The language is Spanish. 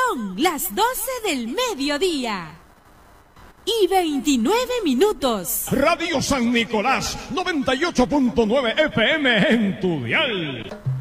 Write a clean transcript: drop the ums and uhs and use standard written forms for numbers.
Son las 12 del mediodía y 29 minutos. Radio San Nicolás, 98.9 FM en tu dial.